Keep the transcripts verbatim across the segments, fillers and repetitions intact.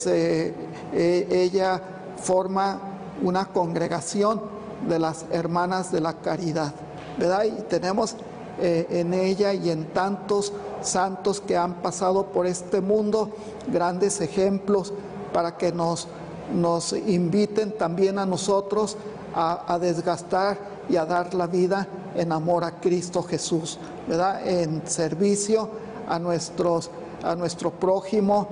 Eh, eh, ella forma una congregación de las Hermanas de la Caridad, ¿verdad? Y tenemos eh, en ella y en tantos santos que han pasado por este mundo grandes ejemplos para que nos, nos inviten también a nosotros a, a desgastar y a dar la vida en amor a Cristo Jesús, ¿verdad? En servicio a, nuestros, a nuestro prójimo,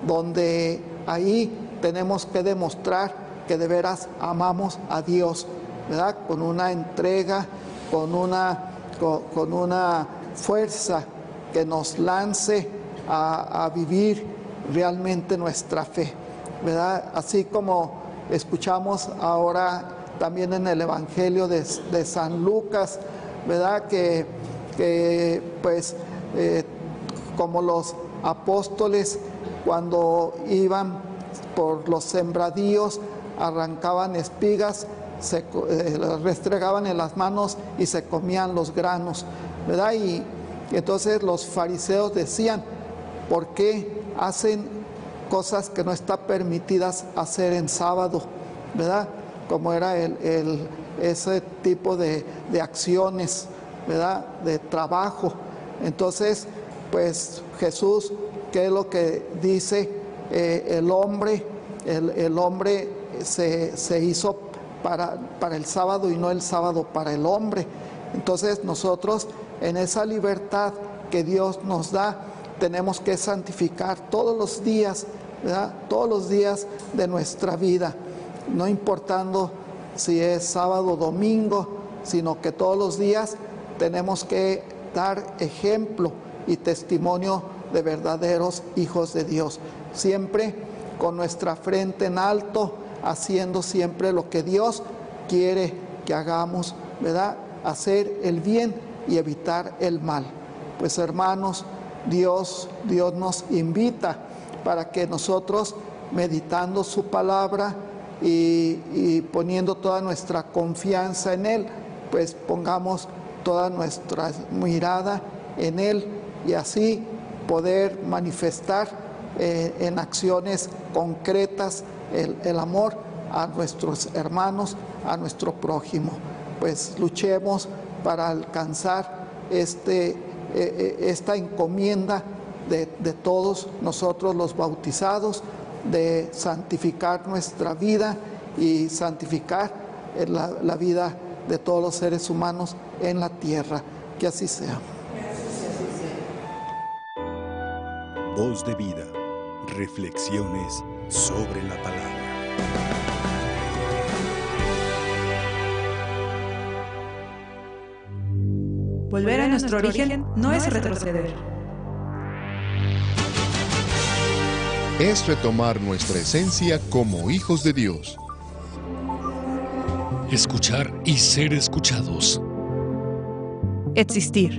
donde ahí tenemos que demostrar que de veras amamos a Dios, ¿verdad? Con una entrega, con una, con, con una fuerza que nos lance a, a vivir realmente nuestra fe, ¿verdad? Así como escuchamos ahora también en el Evangelio de, de San Lucas, ¿verdad? Que, que pues eh, como los apóstoles cuando iban por los sembradíos, arrancaban espigas, se eh, las restregaban en las manos y se comían los granos, ¿verdad? Y entonces los fariseos decían, ¿por qué hacen cosas que no están permitidas hacer en sábado? ¿Verdad? Como era el, el, ese tipo de, de acciones, ¿verdad? De trabajo. Entonces, pues Jesús, ¿qué es lo que dice? Eh, el hombre, el, el hombre se, se hizo para, para el sábado y no el sábado para el hombre. Entonces nosotros en esa libertad que Dios nos da, tenemos que santificar todos los días, ¿verdad? Todos los días de nuestra vida, no importando si es sábado o domingo, sino que todos los días tenemos que dar ejemplo y testimonio de verdaderos hijos de Dios, siempre con nuestra frente en alto, haciendo siempre lo que Dios quiere que hagamos, ¿verdad? Hacer el bien y evitar el mal. Pues hermanos, Dios, Dios nos invita para que nosotros, meditando su palabra y, y poniendo toda nuestra confianza en Él, pues pongamos toda nuestra mirada en Él y así poder manifestar eh, en acciones concretas el, el amor a nuestros hermanos, a nuestro prójimo. Pues luchemos para alcanzar este, eh, esta encomienda de, de todos nosotros los bautizados, de santificar nuestra vida y santificar la, la vida de todos los seres humanos en la tierra. Que así sea. Voz de vida. Reflexiones sobre la palabra. Volver a nuestro origen no es retroceder. Es retomar nuestra esencia como hijos de Dios. Escuchar y ser escuchados. Existir.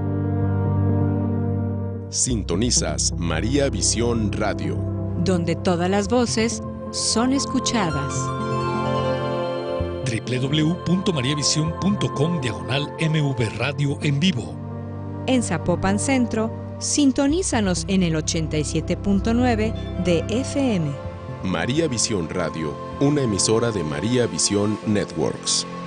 Sintonizas María Visión Radio, donde todas las voces son escuchadas. doble u doble u doble u punto maría visión punto com diagonal M V Radio en vivo. En Zapopan Centro, sintonízanos en el ochenta y siete punto nueve de F M. María Visión Radio, una emisora de María Visión Networks.